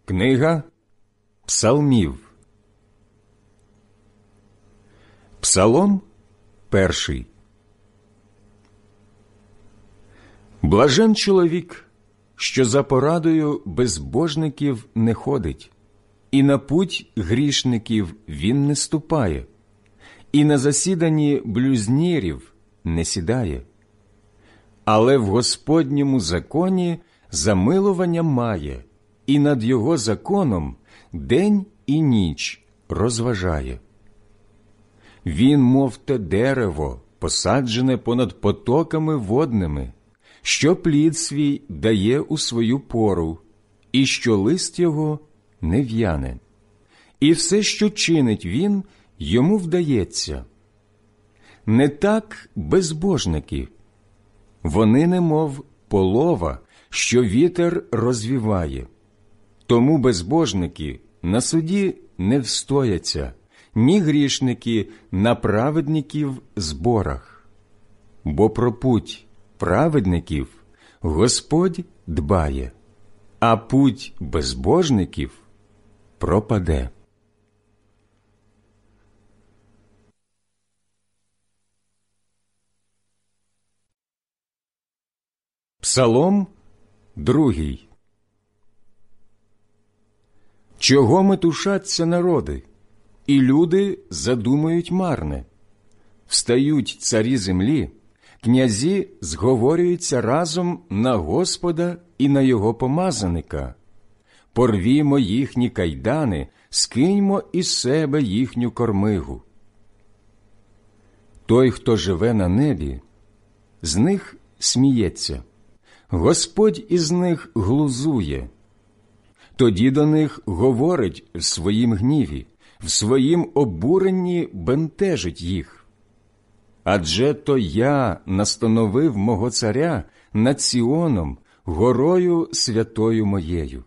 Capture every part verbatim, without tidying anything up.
Книга Псалмів. Псалом перший. Блажен чоловік, що за порадою безбожників не ходить, і на путь грішників він не ступає, і на засіданні блюзнірів не сідає. Але в Господньому законі замилування має, і над його законом день і ніч розважає. Він, мов те дерево, посаджене понад потоками водними, що плід свій дає у свою пору, і що лист його не в'яне. І все, що чинить він, йому вдається. Не так безбожники. Вони немов полова, що вітер розвіває. Тому безбожники на суді не встояться, ні грішники на праведників зборах. Бо про путь праведників Господь дбає, а путь безбожників пропаде. Псалом другий. Чого метушаться народи, і люди задумують марне? Встають царі землі, князі зговорюються разом на Господа і на його помазаника. Порвімо їхні кайдани, скиньмо із себе їхню кормигу. Той, хто живе на небі, з них сміється, Господь із них глузує. Тоді до них говорить в своїм гніві, в своїм обуренні бентежить їх. Адже то я настановив мого царя над Сіоном, горою святою моєю.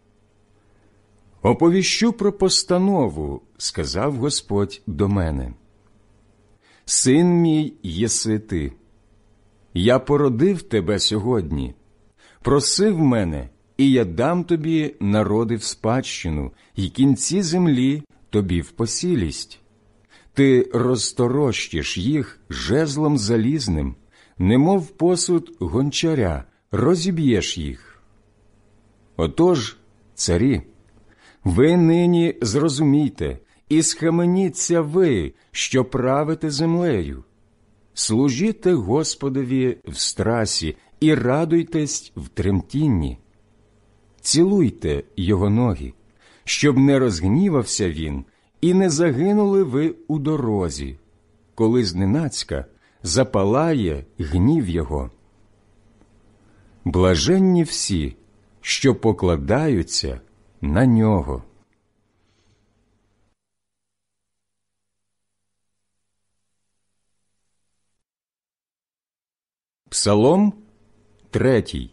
Оповіщу про постанову, сказав Господь до мене. Син мій єси ти. Я породив тебе сьогодні. Просив мене, і я дам тобі народи в спадщину, і кінці землі тобі в посілість. Ти розторощиш їх жезлом залізним, немов посуд гончаря, розіб'єш їх. Отож, царі, ви нині зрозумійте, і схаменіться ви, що правите землею. Служіте Господові в страсі і радуйтесь в тремтінні. Цілуйте його ноги, щоб не розгнівався він, і не загинули ви у дорозі, коли зненацька запалає гнів його. Блаженні всі, що покладаються на нього. Псалом третій.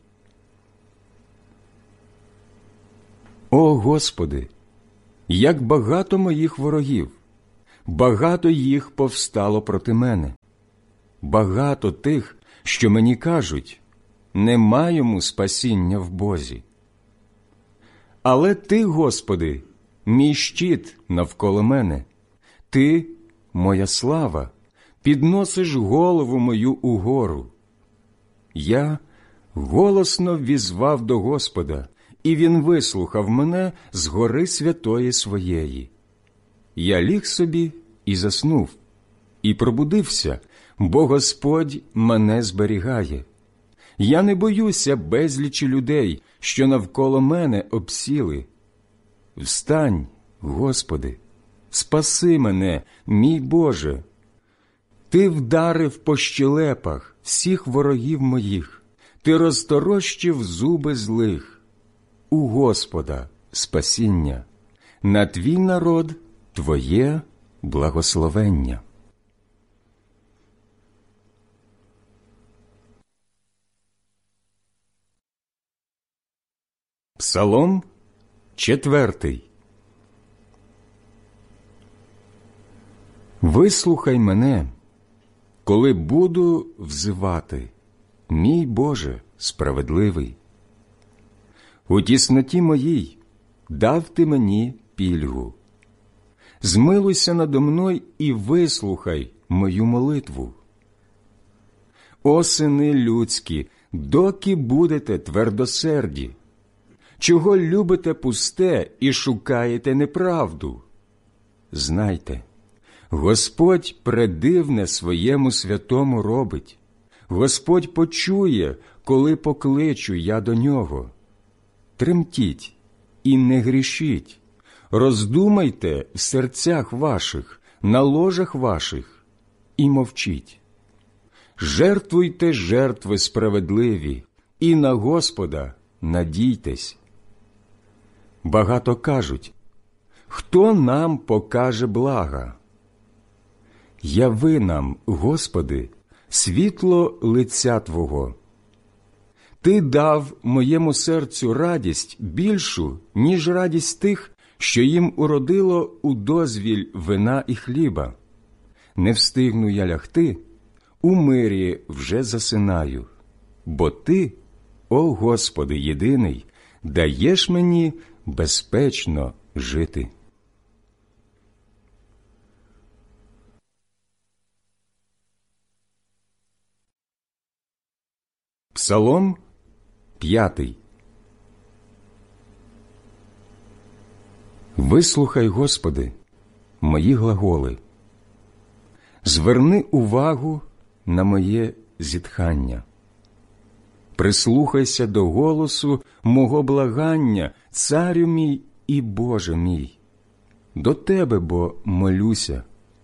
О Господи, як багато моїх ворогів, багато їх повстало проти мене. Багато тих, що мені кажуть, нема йому спасіння в Бозі. Але Ти, Господи, мій щит навколо мене, Ти, моя слава, підносиш голову мою угору. Я голосно ввізвав до Господа, і Він вислухав мене з гори святої своєї. Я ліг собі і заснув, і пробудився, бо Господь мене зберігає. Я не боюся безлічі людей, що навколо мене обсіли. Встань, Господи, спаси мене, мій Боже. Ти вдарив по щелепах всіх ворогів моїх, Ти розторощив зуби злих. У Господа спасіння, на твій народ Твоє благословення. Псалом четвертий. Вислухай мене, коли буду взивати, мій Боже справедливий. У тісноті моїй дав ти мені пільгу. Змилуйся надо мною і вислухай мою молитву. О, сини людські, доки будете твердосерді? Чого любите пусте і шукаєте неправду? Знайте, Господь предивне своєму святому робить. Господь почує, коли покличу я до нього. Тремтіть і не грішіть. Роздумайте в серцях ваших, на ложах ваших, і мовчіть. Жертвуйте жертви справедливі, і на Господа надійтесь. Багато кажуть, хто нам покаже блага? Яви нам, Господи, світло лиця Твого. Ти дав моєму серцю радість більшу, ніж радість тих, що їм уродило у дозвіль вина і хліба. Не встигну я лягти, у мирі вже засинаю, бо Ти, о Господи єдиний, даєш мені безпечно жити. Псалом п'ятий. Вислухай, Господи, мої глаголи. Зверни увагу на моє зітхання. Прислухайся до голосу мого благання, Царю мій і Боже мій. До Тебе, бо молюся.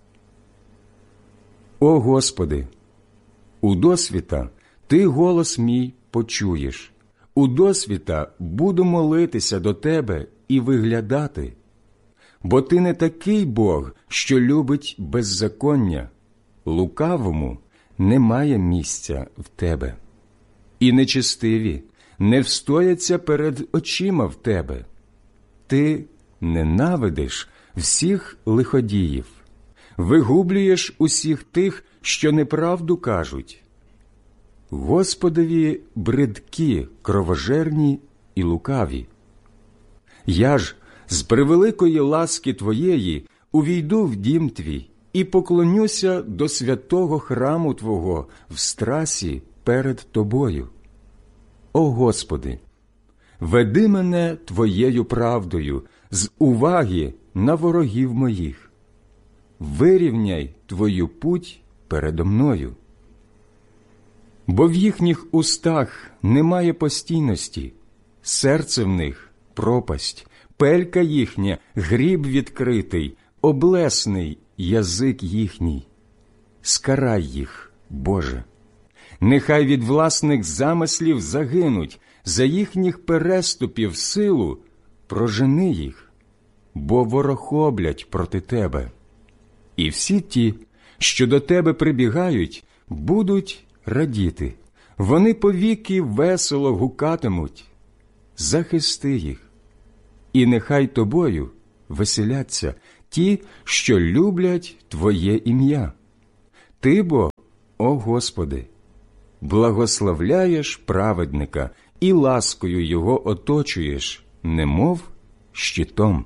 О Господи, удосвіта Ти голос мій почуєш. Удосвіта буду молитися до Тебе і виглядати. Бо Ти не такий Бог, що любить беззаконня. Лукавому немає місця в Тебе. І нечестиві не встояться перед очима в Тебе. Ти ненавидиш всіх лиходіїв, вигублюєш усіх тих, що неправду кажуть. Господові бридкі, кровожерні і лукаві. Я ж з превеликої ласки Твоєї увійду в дім Твій і поклонюся до святого храму Твого в страсі перед Тобою. О Господи, веди мене Твоєю правдою з уваги на ворогів моїх. Вирівняй Твою путь передо мною. Бо в їхніх устах немає постійності, серце в них – пропасть, пелька їхня – гріб відкритий, облесний язик їхній. Скарай їх, Боже. Нехай від власних замислів загинуть, за їхніх переступів силу прожени їх, бо ворохоблять проти Тебе. І всі ті, що до Тебе прибігають, будуть радіти, вони повіки весело гукатимуть. Захисти їх, і нехай Тобою веселяться ті, що люблять Твоє ім'я. Ти бо, о Господи, благословляєш праведника і ласкою його оточуєш, немов щитом.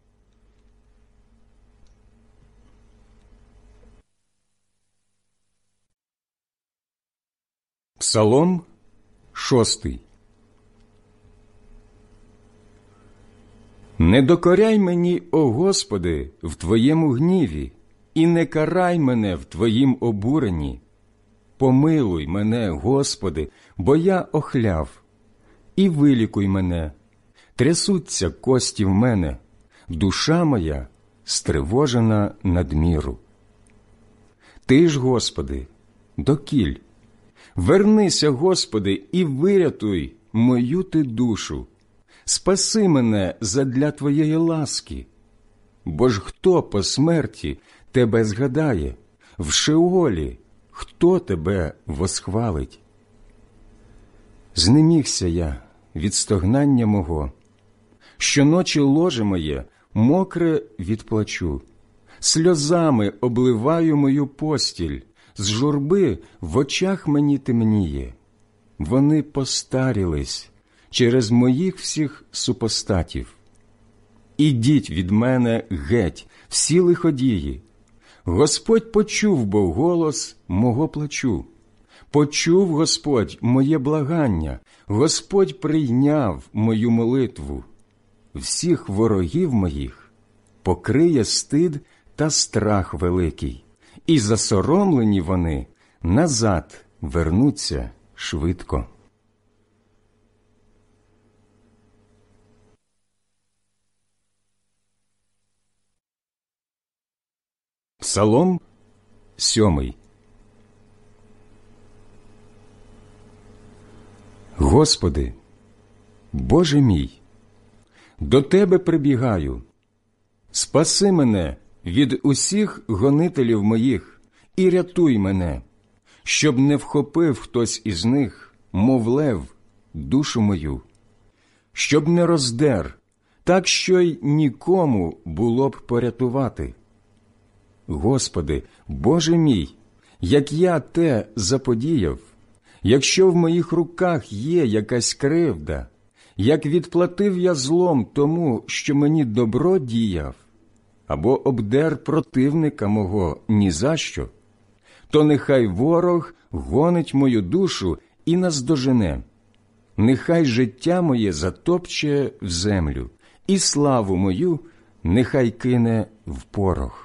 Псалом шостий. Не докоряй мені, о Господи, в Твоєму гніві, і не карай мене в Твоїм обуренні. Помилуй мене, Господи, бо я охляв, і вилікуй мене. Трясуться кості в мене, душа моя стривожена надміру. Ти ж, Господи, докіль? Вернися, Господи, і вирятуй мою Ти душу. Спаси мене задля Твоєї ласки. Бо ж хто по смерті Тебе згадає? В Шеолі хто Тебе восхвалить? Знемігся я від стогнання мого. Щоночі ложе моє мокре від плачу. Сльозами обливаю мою постіль, з журби в очах мені темніє. Вони постарілись через моїх всіх супостатів. Ідіть від мене геть, всі лиходії. Господь почув бо голос мого плачу. Почув Господь моє благання, Господь прийняв мою молитву. Всіх ворогів моїх покриє стид та страх великий, і засоромлені вони назад вернуться швидко. Псалом сьомий. Господи, Боже мій, до Тебе прибігаю. Спаси мене від усіх гонителів моїх і рятуй мене, щоб не вхопив хтось із них, мов лев, душу мою, щоб не роздер, так що й нікому було б порятувати. Господи, Боже мій, як я те заподіяв, якщо в моїх руках є якась кривда, як відплатив я злом тому, що мені добро діяв, або обдер противника мого ні за що, то нехай ворог гонить мою душу і наздожене, нехай життя моє затопче в землю, і славу мою нехай кине в порох.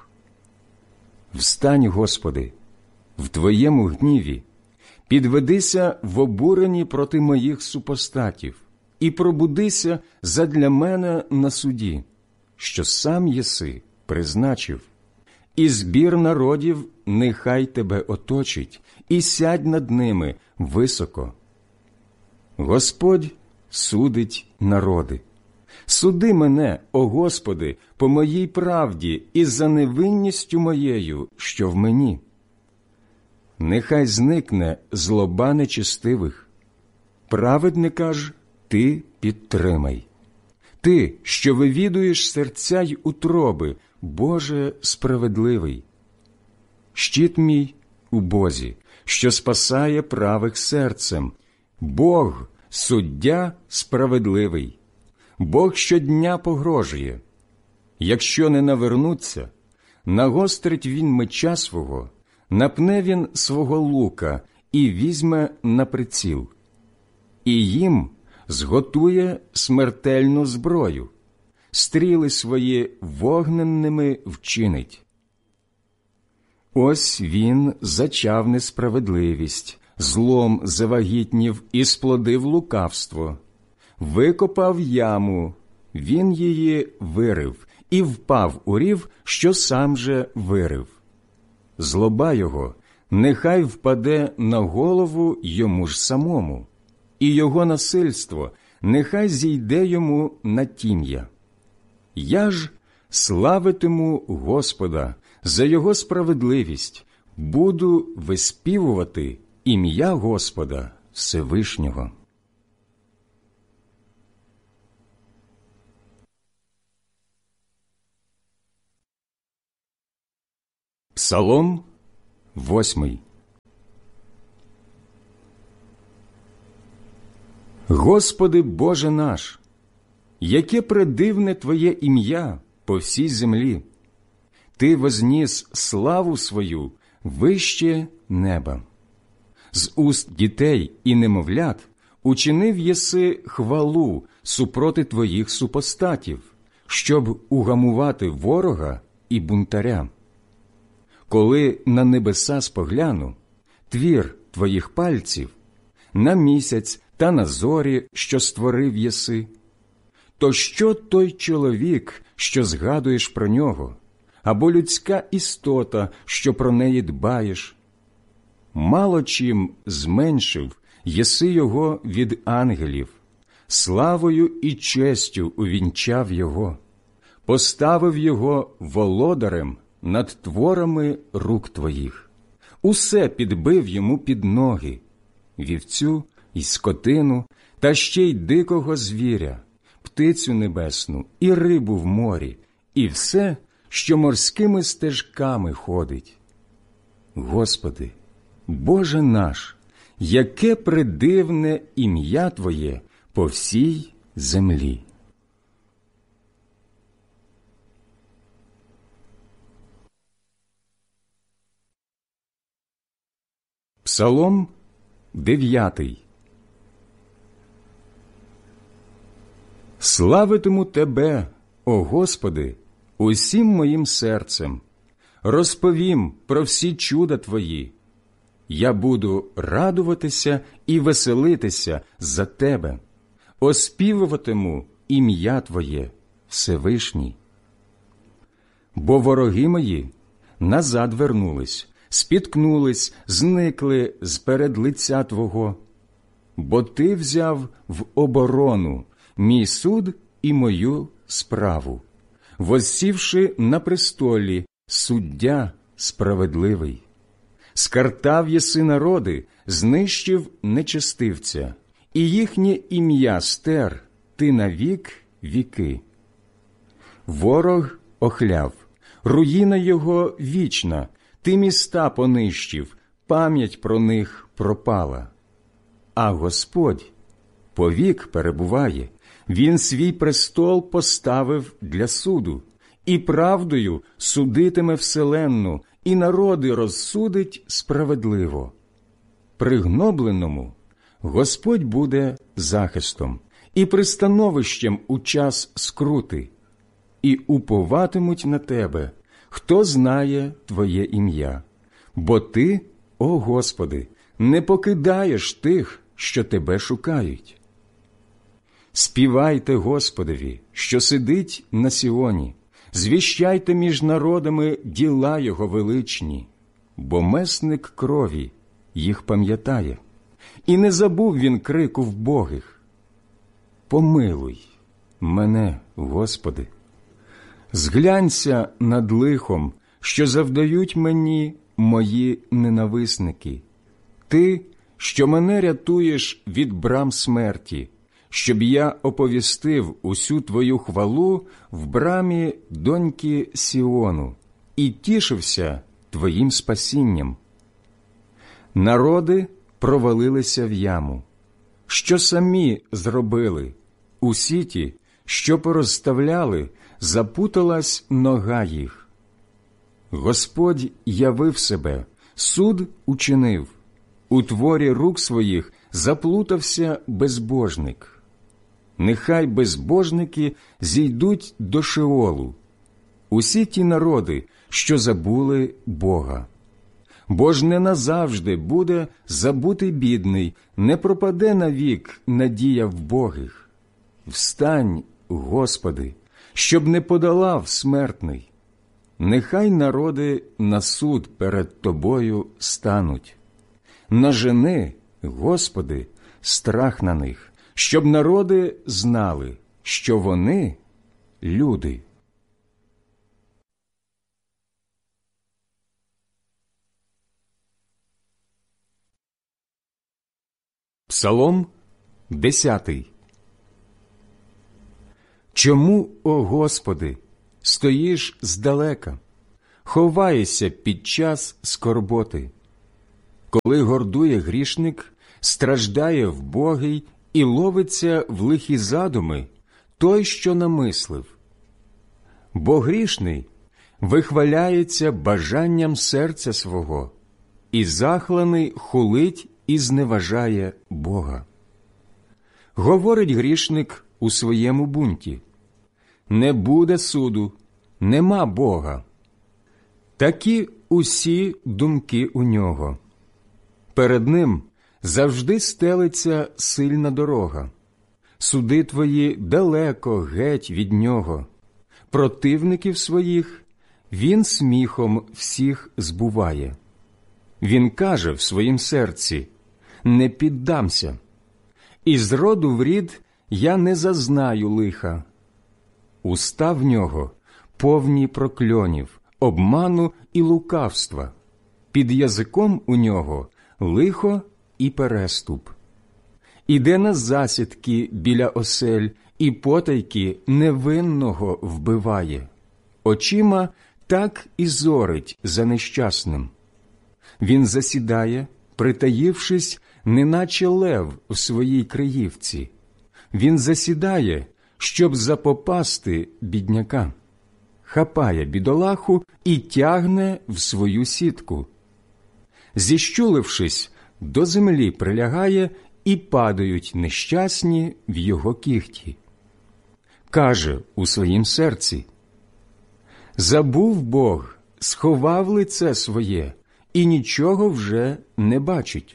Встань, Господи, в Твоєму гніві, підведися в обуренні проти моїх супостатів, і пробудися задля мене на суді, що сам єси призначив, і збір народів нехай Тебе оточить, і сядь над ними високо. Господь судить народи. Суди мене, о Господи, по моїй правді і за невинністю моєю, що в мені. Нехай зникне злоба нечестивих. Праведника ж Ти підтримай. Ти, що вивідуєш серця й утроби, Боже справедливий. Щит мій у Бозі, що спасає правих серцем. Бог, суддя справедливий. Бог щодня погрожує. Якщо не навернуться, нагострить він меча свого, напне він свого лука і візьме на приціл. І їм зготує смертельну зброю, стріли свої вогненними вчинить. Ось він зачав несправедливість, злом завагітнів і сплодив лукавство. Викопав яму, він її вирив, і впав у рів, що сам же вирив. Злоба його нехай впаде на голову йому ж самому, і його насильство нехай зійде йому на тім'я. Я ж славитиму Господа за його справедливість, буду виспівувати ім'я Господа Всевишнього. Псалом восьмий. Господи Боже наш, яке предивне Твоє ім'я по всій землі! Ти возніс славу свою вище неба. З уст дітей і немовлят учинив єси хвалу супроти Твоїх супостатів, щоб угамувати ворога і бунтаря. Коли на небеса спогляну, твір Твоїх пальців, на місяць та на зорі, що створив єси, то що той чоловік, що згадуєш про нього, або людська істота, що про неї дбаєш? Мало чим зменшив єси його від ангелів, славою і честю увінчав його, поставив його володарем над творами рук Твоїх. Усе підбив йому під ноги, вівцю і скотину, та ще й дикого звіря, птицю небесну і рибу в морі, і все, що морськими стежками ходить. Господи, Боже наш, яке придивне ім'я Твоє по всій землі! Псалом дев'ятий. Славитиму Тебе, о Господи, усім моїм серцем. Розповім про всі чуда Твої. Я буду радуватися і веселитися за Тебе. Оспівуватиму ім'я Твоє, Всевишній. Бо вороги мої назад вернулись, спіткнулись, зникли з-перед лиця Твого. Бо Ти взяв в оборону мій суд і мою справу, воссівши на престолі суддя справедливий. Скартав єси народи, знищив нечестивця, і їхнє ім'я стер ти навік віки. Ворог охляв, руїна його вічна, ти міста понищив, пам'ять про них пропала. А Господь повік перебуває, Він свій престол поставив для суду, і правдою судитиме вселенну, і народи розсудить справедливо. Пригнобленому Господь буде захистом і пристановищем у час скрути, і уповатимуть на Тебе, хто знає Твоє ім'я. Бо Ти, о Господи, не покидаєш тих, що Тебе шукають. Співайте Господові, що сидить на Сіоні, звіщайте між народами діла Його величні, бо месник крові їх пам'ятає, і не забув він крику вбогих. Помилуй мене, Господи, зглянься над лихом, що завдають мені мої ненависники. Ти, що мене рятуєш від брам смерті, щоб я оповістив усю Твою хвалу в брамі доньки Сіону і тішився Твоїм спасінням. Народи провалилися в яму, що самі зробили, у сіті, що порозставляли, запуталась нога їх. Господь явив себе, суд учинив, у творі рук своїх заплутався безбожник. Нехай безбожники зійдуть до Шеолу, усі ті народи, що забули Бога. Бо ж не назавжди буде забутий бідний, не пропаде навік надія в Богих. Встань, Господи, щоб не подолав смертний. Нехай народи на суд перед Тобою стануть. Нажени, Господи, страх на них, щоб народи знали, що вони – люди. Псалом десятий. Чому, о Господи, стоїш здалека, ховаєшся під час скорботи? Коли гордує грішник, страждає вбогий і ловиться в лихі задуми той, що намислив. Бо грішний вихваляється бажанням серця свого, і захланий хулить і зневажає Бога. Говорить грішник у своєму бунті: не буде суду, нема Бога. Такі усі думки у нього. Перед ним завжди стелиться сильна дорога. Суди твої далеко геть від нього. Противників своїх він сміхом всіх збуває. Він каже в своїм серці: не піддамся. Із роду в рід я не зазнаю лиха. Уста в нього повні прокльонів, обману і лукавства. Під язиком у нього лихо і переступ. Іде на засідки біля осель і потайки невинного вбиває. Очима так і зорить за нещасним. Він засідає, притаївшись, неначе лев в своїй криївці. Він засідає, щоб запопасти бідняка. Хапає бідолаху і тягне в свою сітку. Зіщулившись, до землі прилягає, і падають нещасні в його кігті. Каже у своїм серці: забув Бог, сховав лице своє, і нічого вже не бачить.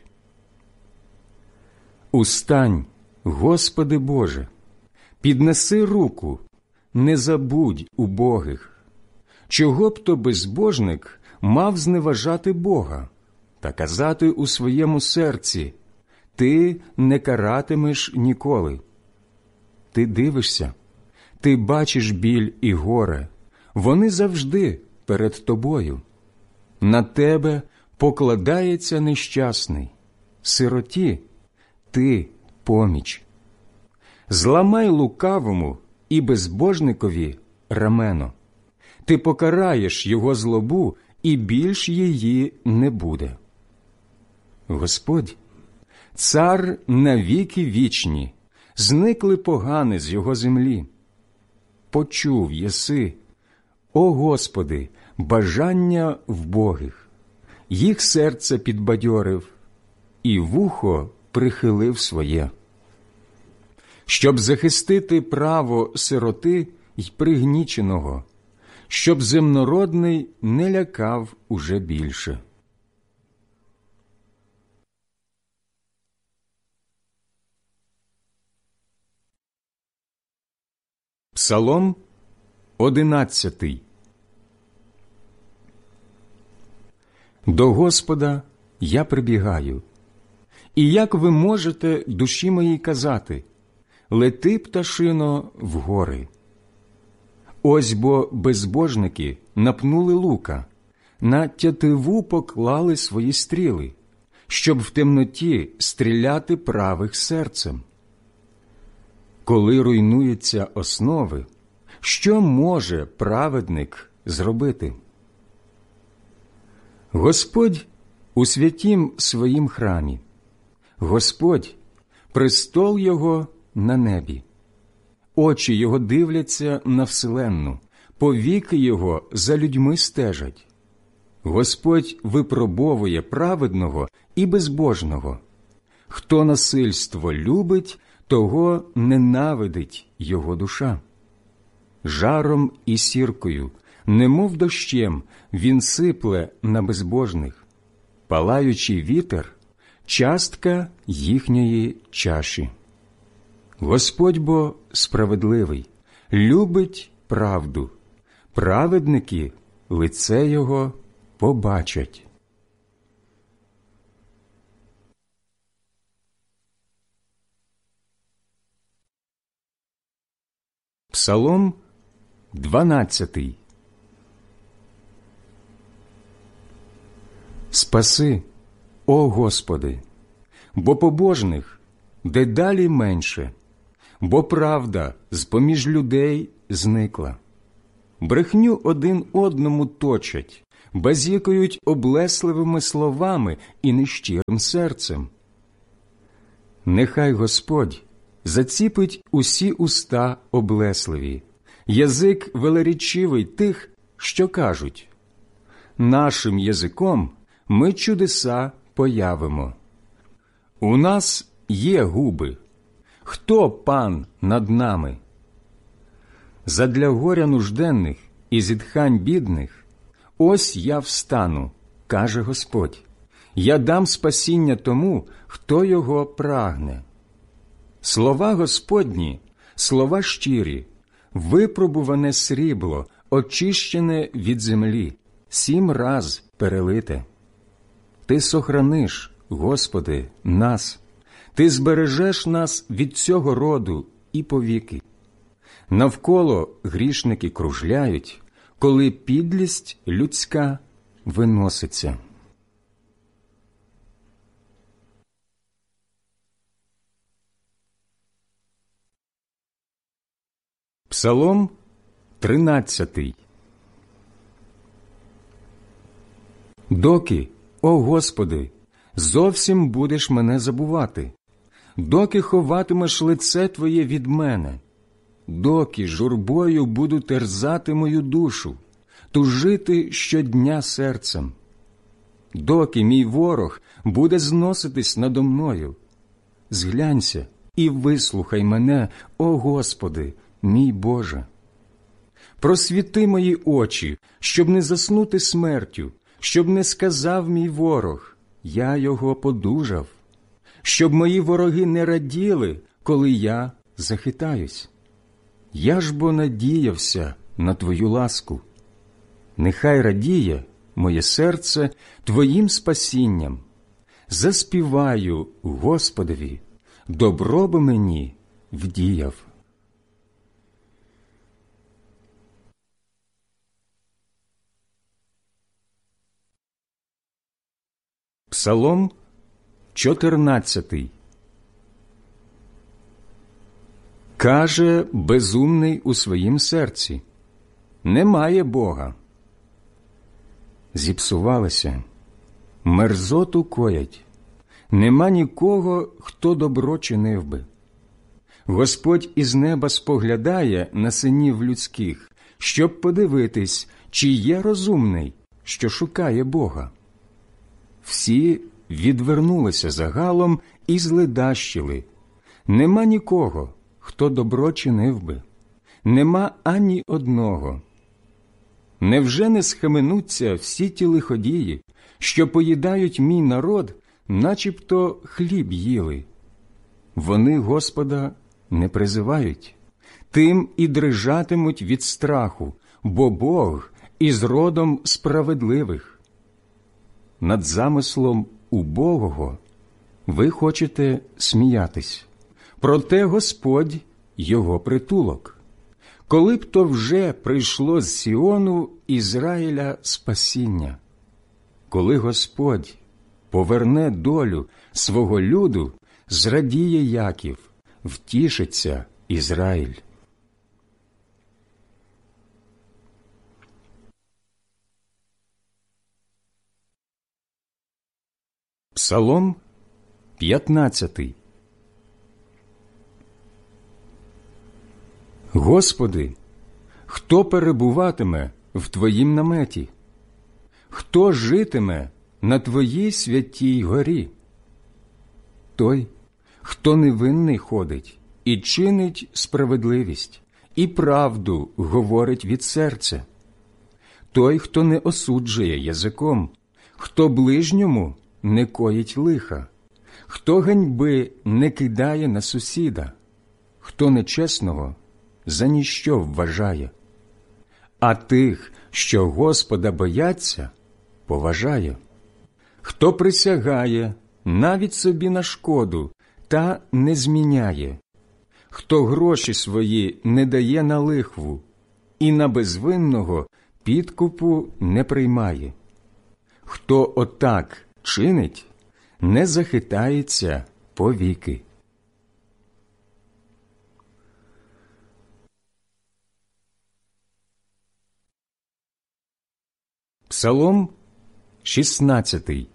Устань, Господи Боже, піднеси руку, не забудь убогих. Чого б то безбожник мав зневажати Бога та казати у своєму серці: ти не каратимеш ніколи? Ти дивишся, ти бачиш біль і горе, вони завжди перед тобою. На тебе покладається нещасний, сироті ти поміч. Зламай лукавому і безбожникові рамено. Ти покараєш його злобу, і більш її не буде. Господь – цар на віки вічні, зникли погани з його землі. Почув єси, о Господи, бажання вбогих, їх серце підбадьорив, і вухо прихилив своє. Щоб захистити право сироти й пригніченого, щоб земнородний не лякав уже більше. Псалом одинадцятий. До Господа я прибігаю. І як ви можете душі моїй казати: лети, пташино, вгори? Ось бо безбожники напнули лука, на тятиву поклали свої стріли, щоб в темноті стріляти правих серцем. Коли руйнуються основи, що може праведник зробити? Господь у святім своїм храмі, Господь – престол Його на небі. Очі Його дивляться на вселенну, повіки Його за людьми стежать. Господь випробовує праведного і безбожного. Хто насильство любить, того ненавидить його душа. Жаром і сіркою, немов дощем, він сипле на безбожних. Палаючий вітер – частка їхньої чаші. Господь бо справедливий, любить правду. Праведники лице Його побачать. Псалом дванадцятий. Спаси, о Господи, бо побожних дедалі менше, бо правда з-поміж людей зникла. Брехню один одному точать, базікають облесливими словами і нещирим серцем. Нехай Господь заціпить усі уста облесливі, язик велеречивий тих, що кажуть: нашим язиком ми чудеса появимо. У нас є губи. Хто пан над нами? Задля горя нужденних і зітхань бідних ось я встану, каже Господь. Я дам спасіння тому, хто його прагне. Слова Господні, слова щирі, випробуване срібло, очищене від землі, сім раз перелите. Ти сохраниш, Господи, нас, Ти збережеш нас від цього роду і повіки. Навколо грішники кружляють, коли підлість людська виноситься. Псалом тринадцятий. Доки, о Господи, зовсім будеш мене забувати? Доки ховатимеш лице Твоє від мене? Доки журбою буду терзати мою душу, тужити щодня серцем? доки мій ворог буде зноситись надо мною. Зглянься і вислухай мене, о Господи, мій Боже. Просвіти мої очі, щоб не заснути смертю, щоб не сказав мій ворог, я його подужав, щоб мої вороги не раділи, коли я захитаюсь. Я ж бо надіявся на Твою ласку. Нехай радіє моє серце Твоїм спасінням. Заспіваю Господові, добро би мені вдіяв. Псалом чотирнадцятий. Каже безумний у своїм серці: немає Бога. Зіпсувалися, мерзоту коять, нема нікого, хто добро чинив би. Господь із неба споглядає на синів людських, щоб подивитись, чи є розумний, що шукає Бога. Всі відвернулися загалом і зледащили. Нема нікого, хто добро чинив би. Нема ані одного. Невже не схаменуться всі ті лиходії, що поїдають мій народ, начебто хліб їли? Вони Господа не призивають, тим і дрижатимуть від страху, бо Бог із родом справедливих. Над замислом убогого ви хочете сміятись, проте Господь – його притулок. Коли б то вже прийшло з Сіону Ізраїля спасіння, коли Господь поверне долю свого люду, зрадіє Яків, втішиться Ізраїль. Псалом п'ятнадцятий. Господи, хто перебуватиме в Твоїм наметі? Хто житиме на Твоїй святій горі? Той, хто невинний ходить і чинить справедливість, і правду говорить від серця. Той, хто не осуджує язиком, хто ближньому не коїть лиха, хто ганьби не кидає на сусіда, хто нечесного за ніщо вважає, а тих, що Господа бояться, поважає. Хто присягає навіть собі на шкоду та не зміняє, хто гроші свої не дає на лихву і на безвинного підкупу не приймає, хто отак чинить, не захитається повіки. Псалом шістнадцятий.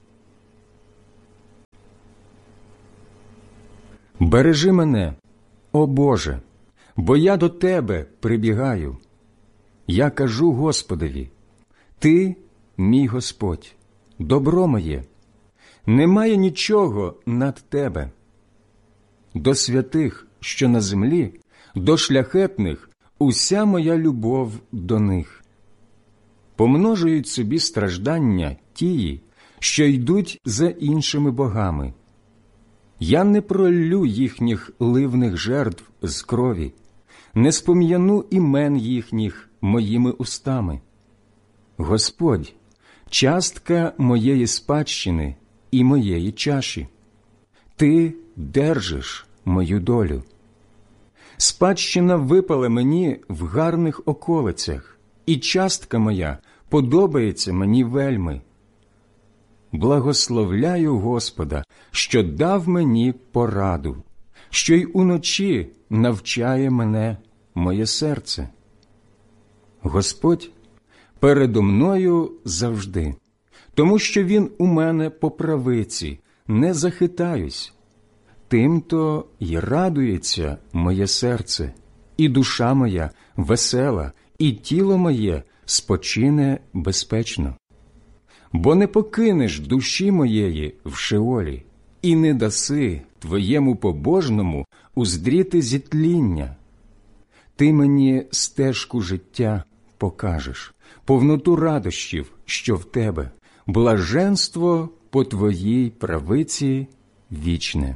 Бережи мене, о Боже, бо я до Тебе прибігаю. Я кажу Господові: Ти, мій Господь, добро моє, немає нічого над Тебе. До святих, що на землі, до шляхетних уся моя любов до них. Помножують собі страждання тії, що йдуть за іншими богами. Я не проллю їхніх ливних жертв з крові, не спом'яну імен їхніх моїми устами. Господь – частка моєї спадщини і моєї чаші. Ти держиш мою долю. Спадщина випала мені в гарних околицях, і частка моя подобається мені вельми. Благословляю Господа, що дав мені пораду, що й уночі навчає мене моє серце. Господь передо мною завжди, тому що Він у мене по правиці, не захитаюсь. Тим-то й радується моє серце, і душа моя весела, і тіло моє спочине безпечно. Бо не покинеш душі моєї в Шеолі, і не даси твоєму побожному уздріти зітління. Ти мені стежку життя покажеш, повноту радощів, що в тебе, блаженство по твоїй правиці вічне.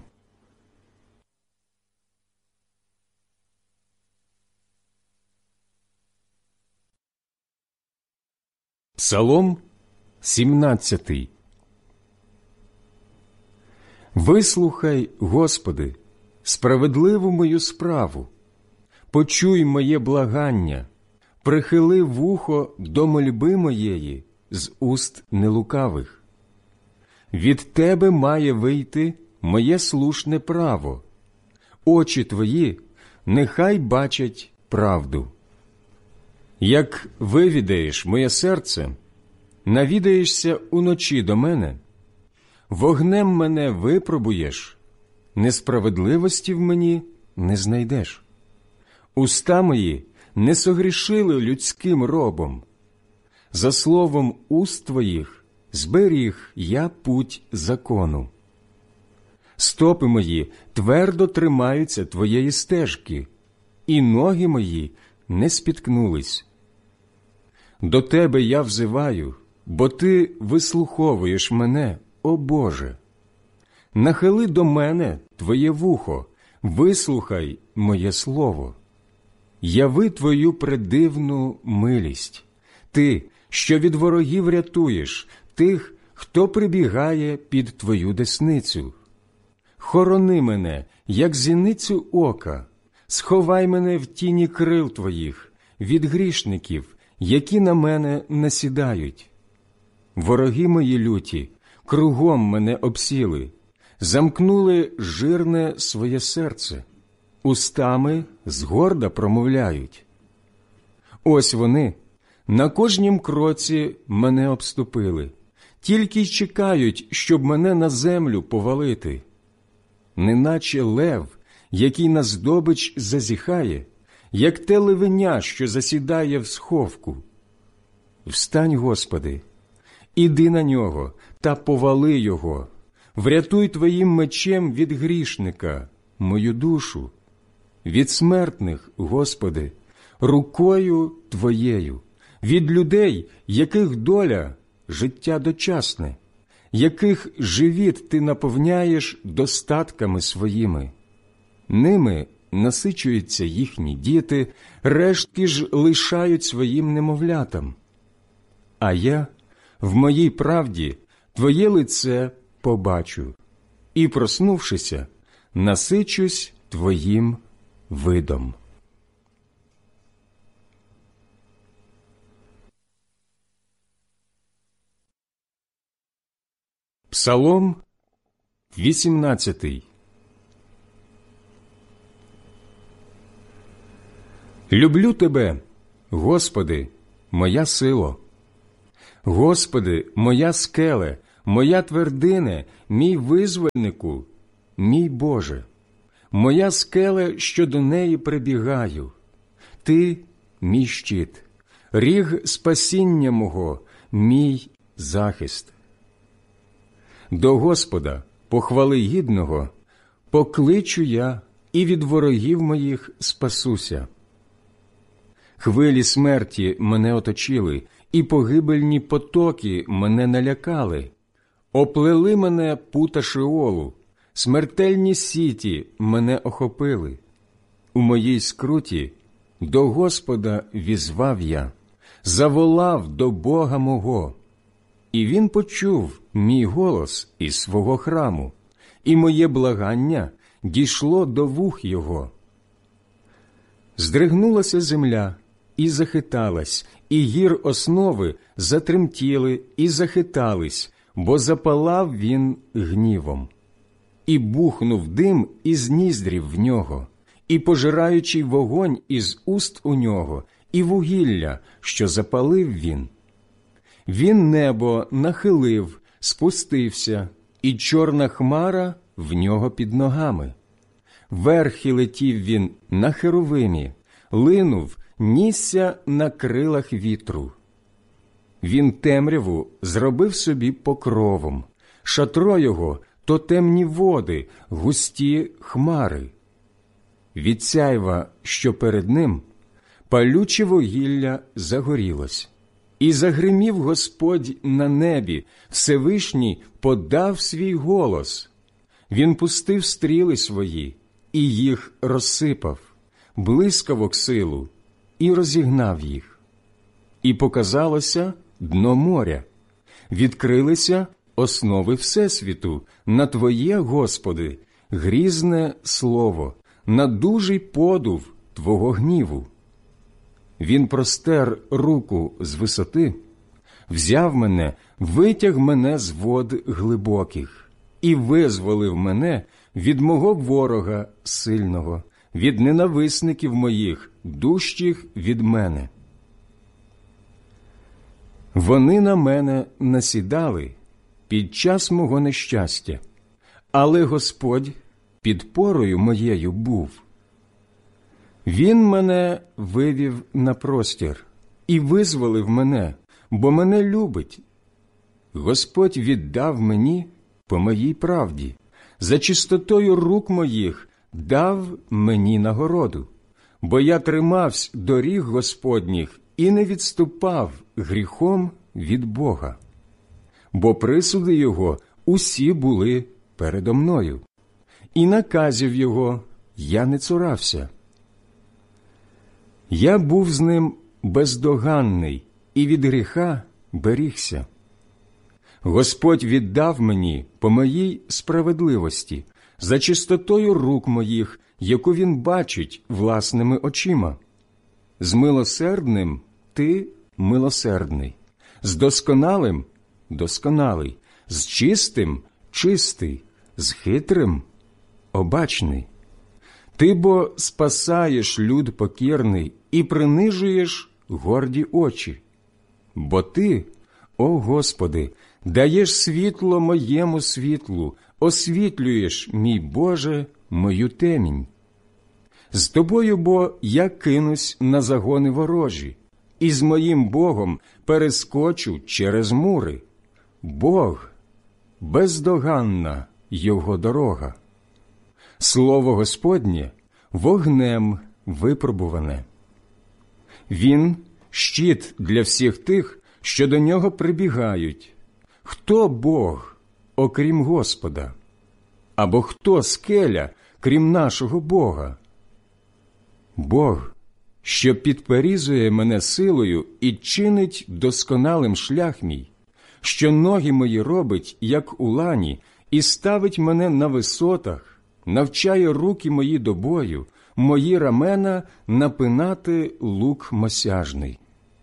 Псалом сімнадцятий. Вислухай, Господи, справедливу мою справу, почуй моє благання, прихили вухо до мольби моєї з уст нелукавих. Від Тебе має вийти моє слушне право, очі Твої нехай бачать правду. Як вивідаєш моє серце, навідаєшся уночі до мене, вогнем мене випробуєш, несправедливості в мені не знайдеш. Уста мої не согрішили людським робом. За словом уст Твоїх зберіг я путь закону. Стопи мої твердо тримаються Твоєї стежки, і ноги мої не спіткнулись. До Тебе я взиваю, бо Ти вислуховуєш мене, о Боже. Нахили до мене Твоє вухо, вислухай моє слово. Яви Твою предивну милість, Ти, що від ворогів рятуєш тих, хто прибігає під Твою десницю. Хорони мене, як зіницю ока, сховай мене в тіні крил Твоїх, від грішників, які на мене насідають. Вороги мої люті кругом мене обсіли, замкнули жирне своє серце, устами згорда промовляють. Ось вони на кожнім кроці мене обступили, тільки й чекають, щоб мене на землю повалити. Неначе лев, який на здобич зазіхає, як те левеня, що засідає в сховку. Встань, Господи, іди на нього та повали його, врятуй Твоїм мечем від грішника мою душу, від смертних, Господи, рукою Твоєю, від людей, яких доля – життя дочасне, яких живіт Ти наповняєш достатками своїми. Ними насичуються їхні діти, рештки ж лишають своїм немовлятам. А я в моїй правді Твоє лице побачу, і, проснувшися, насичусь Твоїм видом. Псалом вісімнадцятий. Люблю Тебе, Господи, моя сило. Господи, моя скеле, моя твердине, мій визвольнику, мій Боже, моя скеле, що до неї прибігаю. Ти – мій щит, ріг спасіння мого, мій захист. До Господа, похвали гідного, покличу я, і від ворогів моїх спасуся. Хвилі смерті мене оточили, і погибельні потоки мене налякали. Оплели мене пута Шеолу, смертельні сіті мене охопили. У моїй скруті до Господа візвав я, заволав до Бога мого. І Він почув мій голос із свого храму, і моє благання дійшло до вух Його. Здригнулася земля і захиталась, і гір основи затремтіли і захитались, бо запалав він гнівом. І бухнув дим із ніздрів в нього, і пожираючий вогонь із уст у нього, і вугілля, що запалив він. Він небо нахилив, спустився, і чорна хмара в нього під ногами. Верхи летів він на херовимі, линув, нісся на крилах вітру. Він темряву зробив собі покровом, шатро його – то темні води, густі хмари. Від сяйва, що перед ним, палюче вугілля загорілось. І загримів Господь на небі, Всевишній подав свій голос. Він пустив стріли свої, і їх розсипав, блискавок силу, і розігнав їх. І показалося дно моря, відкрилися основи Всесвіту на Твоє, Господи, грізне слово, на дужий подув Твого гніву. Він простер руку з висоти, взяв мене, витяг мене з вод глибоких і визволив мене від мого ворога сильного, від ненависників моїх, дужчих від мене. Вони на мене насідали під час мого нещастя, але Господь підпорою моєю був. Він мене вивів на простір і визволив мене, бо мене любить. Господь віддав мені по моїй правді, за чистотою рук моїх дав мені нагороду, бо я тримавсь доріг Господніх і не відступав гріхом від Бога. Бо присуди Його усі були передо мною, і наказів Його я не цурався. Я був з ним бездоганний і від гріха берігся. Господь віддав мені по моїй справедливості, за чистотою рук моїх, яку він бачить власними очима. З милосердним ти милосердний, з досконалим досконалий, з чистим чистий, з хитрим обачний. Ти бо спасаєш люд покірний і принижуєш горді очі. Бо ти, о Господи, даєш світло моєму світлу, освітлюєш, мій Боже, мою темінь. З тобою бо я кинусь на загони ворожі, і з моїм Богом перескочу через мури. Бог – бездоганна його дорога. Слово Господнє вогнем випробуване. Він – щит для всіх тих, що до нього прибігають. Хто Бог, окрім Господа? Або хто скеля, крім нашого Бога? Бог, що підперізує мене силою і чинить досконалим шлях мій, що ноги мої робить, як у лані, і ставить мене на висотах, навчає руки мої до бою, мої рамена напинати лук мосяжний.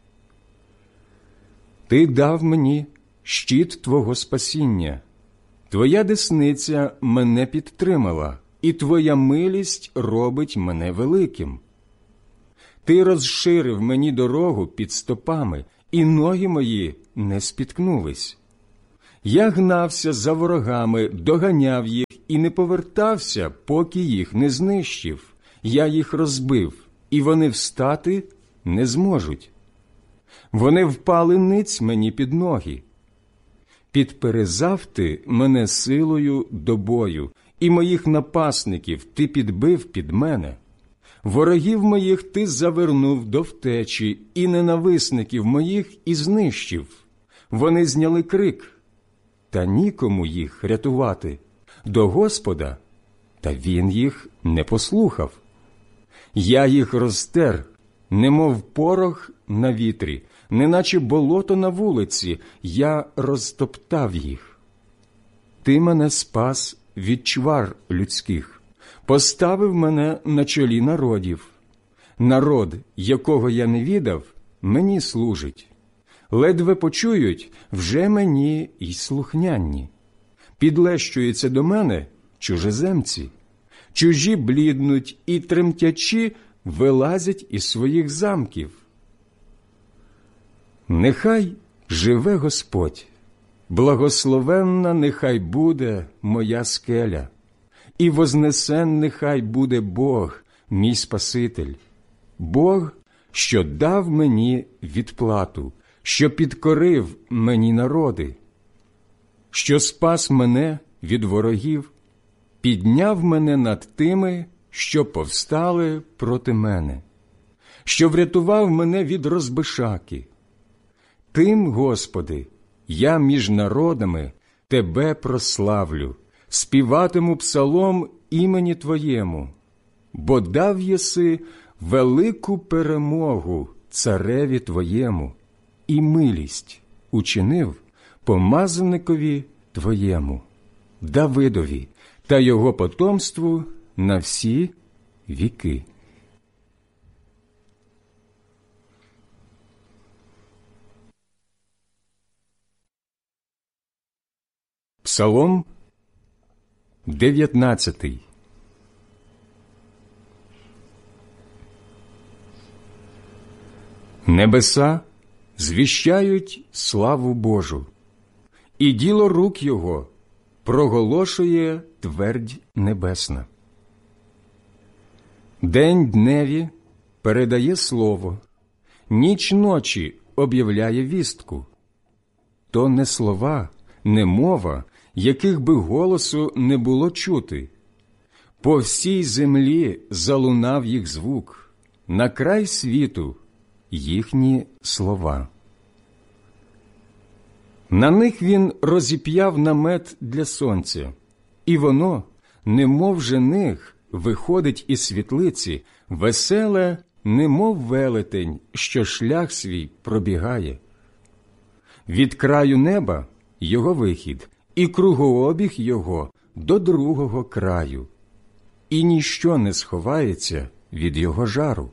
Ти дав мені щит Твого спасіння, Твоя десниця мене підтримала, і Твоя милість робить мене великим. Ти розширив мені дорогу під стопами, і ноги мої не спіткнулись. Я гнався за ворогами, доганяв їх і не повертався, поки їх не знищив. Я їх розбив, і вони встати не зможуть. Вони впали ниць мені під ноги. Підперезав ти мене силою до бою, і моїх напасників ти підбив під мене. Ворогів моїх ти завернув до втечі, і ненависників моїх і знищив. Вони зняли крик, та нікому їх рятувати, до Господа, та Він їх не послухав. Я їх розтер, немов порох на вітрі, неначе болото на вулиці, я розтоптав їх. Ти мене спас від чвар людських, поставив мене на чолі народів. Народ, якого я не відав, мені служить. Ледве почують, вже мені й слухняні. Підлещуються до мене чужеземці. Чужі бліднуть і тремтячі вилазять із своїх замків. Нехай живе Господь, благословенна нехай буде моя скеля, і вознесен нехай буде Бог, мій Спаситель, Бог, що дав мені відплату, що підкорив мені народи, що спас мене від ворогів, підняв мене над тими, що повстали проти мене, що врятував мене від розбишаки. Тим, Господи, я між народами Тебе прославлю, співатиму псалом імені Твоєму, бо дав єси велику перемогу цареві Твоєму і милість учинив помазаникові Твоєму, Давидові та його потомству на всі віки. Псалом дев'ятнадцятий. Небеса звіщають славу Божу, і діло рук Його проголошує твердь небесна. День дневі передає слово, ніч ночі об'являє вістку. То не слова, не мова, яких би голосу не було чути. По всій землі залунав їх звук, на край світу їхні слова. На них він розіп'яв намет для сонця, і воно, немов жених, виходить із світлиці, веселе, немов велетень, що шлях свій пробігає. Від краю неба його вихід, і кругообіг його до другого краю, і ніщо не сховається від його жару.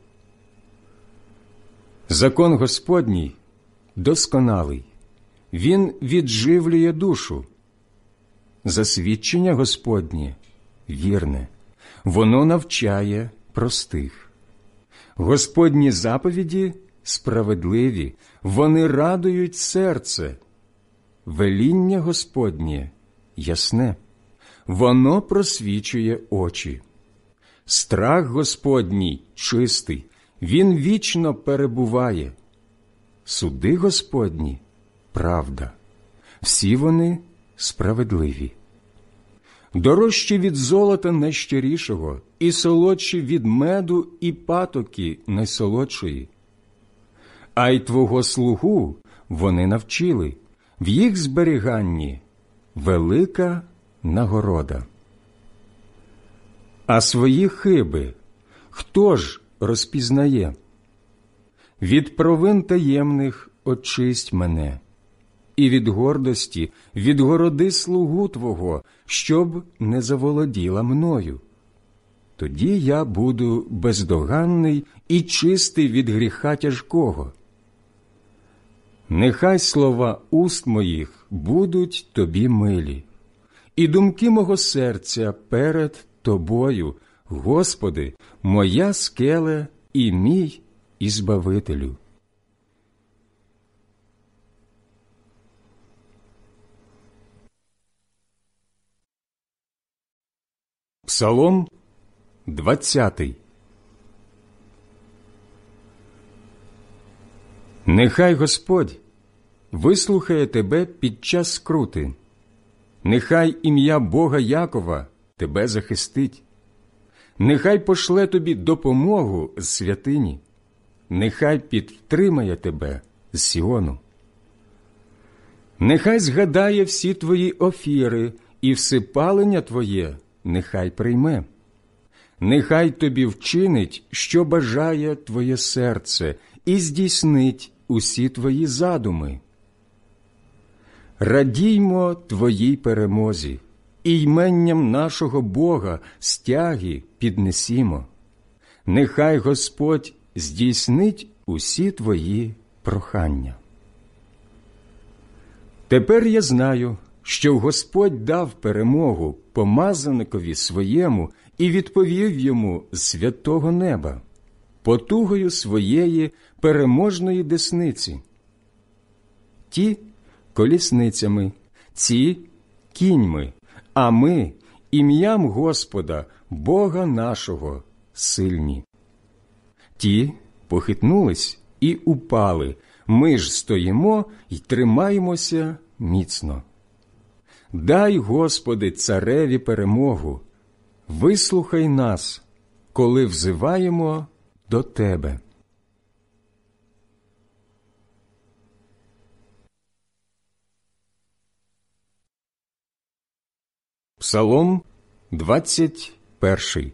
Закон Господній досконалий, він відживлює душу. Засвідчення Господнє вірне, воно навчає простих. Господні заповіді справедливі, вони радують серце. Веління Господнє ясне, воно просвічує очі. Страх Господній чистий, він вічно перебуває. Суди Господні – правда, всі вони справедливі. Дорожчі від золота найщирішого, і солодші від меду і патоки найсолодшої. А й Твого слугу вони навчили, в їх зберіганні велика нагорода. А свої хиби хто ж розпізнає? Від провин таємних очисть мене, і від гордості відгороди слугу Твого, щоб не заволоділа мною. Тоді я буду бездоганний і чистий від гріха тяжкого. Нехай слова уст моїх будуть Тобі милі, і думки мого серця перед Тобою, Господи, моя скеле і мій Ізбавителю. Псалом двадцятий. Нехай Господь вислухає тебе під час скрути, нехай ім'я Бога Якова тебе захистить, нехай пошле тобі допомогу з святині, нехай підтримає тебе з Сіону. Нехай згадає всі твої офіри і всипалення твоє нехай прийме. Нехай тобі вчинить, що бажає твоє серце, і здійснить усі твої задуми. Радіймо твоїй перемозі, і йменням нашого Бога стяги піднесімо. Нехай Господь здійснить усі твої прохання. Тепер я знаю, що Господь дав перемогу помазаникові своєму і відповів йому з святого неба, потугою своєї переможної десниці. Ті – колісницями, ці – кіньми, а ми – ім'ям Господа, Бога нашого, сильні. Ті похитнулись і упали, Ми ж стоїмо й тримаємося міцно. Дай, Господи, цареві перемогу, вислухай нас, коли взиваємо до Тебе. Псалом двадцять перший.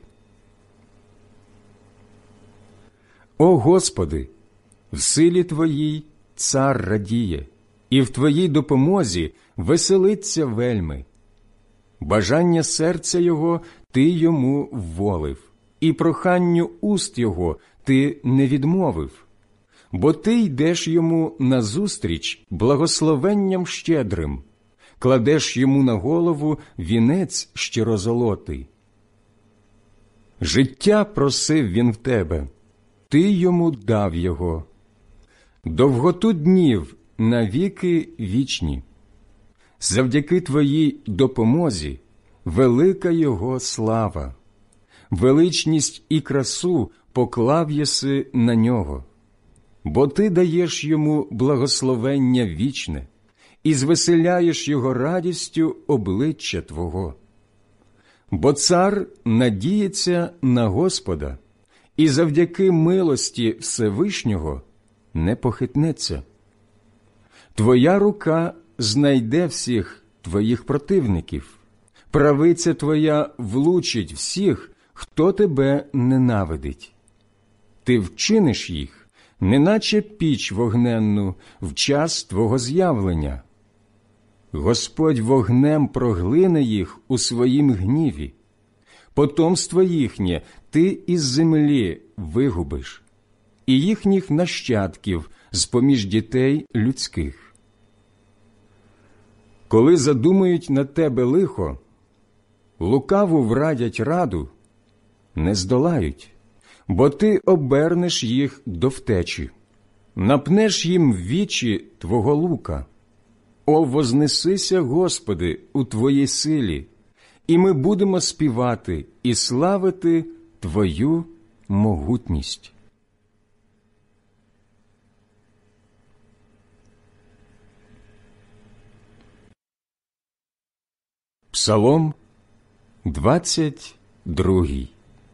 О Господи, в силі Твоїй цар радіє, і в Твоїй допомозі веселиться вельми. Бажання серця його Ти йому вволив, і проханню уст його Ти не відмовив. Бо Ти йдеш йому назустріч благословенням щедрим, кладеш йому на голову вінець щирозолотий. Життя просив він в Тебе, Ти йому дав його. Довготу днів навіки вічні. Завдяки Твоїй допомозі велика його слава. Величність і красу поклав єси на нього. Бо Ти даєш йому благословення вічне і звеселяєш його радістю обличчя Твого. Бо цар надіється на Господа, і завдяки милості Всевишнього не похитнеться. Твоя рука знайде всіх Твоїх противників, правиця Твоя влучить всіх, хто Тебе ненавидить. Ти вчиниш їх, неначе піч вогненну, в час Твого з'явлення. Господь вогнем проглине їх у своїм гніві. Потомство їхнє Ти із землі вигубиш, і їхніх нащадків з-поміж дітей людських. Коли задумають на тебе лихо, лукаву врадять раду, не здолають, бо Ти обернеш їх до втечі, напнеш їм в вічі Твого лука. О, вознесися, Господи, у Твоїй силі, і ми будемо співати і славити Твою могутність. Псалом двадцять другий.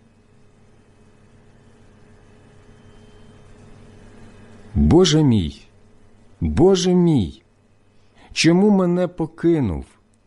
Боже мій, Боже мій, чому мене покинув?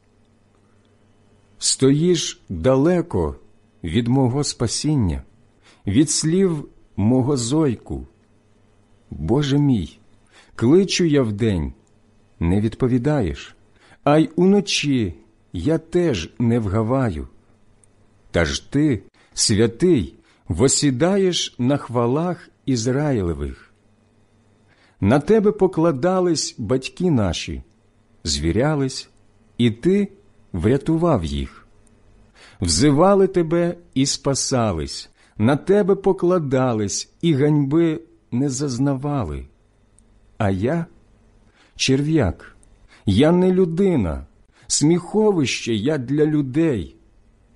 Стоїш далеко від мого спасіння, від слів мого зойку. Боже мій, кличу я вдень, не відповідаєш, а й уночі я теж не вгаваю. Та ж Ти, святий, восідаєш на хвалах Ізраїлевих. На Тебе покладались батьки наші, звірялись, і Ти врятував їх. Взивали Тебе і спасались, на Тебе покладались і ганьби не зазнавали. А я – черв'як, я не людина, сміховище я для людей,